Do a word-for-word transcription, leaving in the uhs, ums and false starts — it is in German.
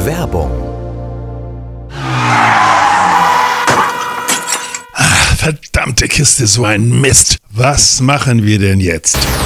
Werbung. Verdammte Kiste, so ein Mist. Was machen wir denn jetzt?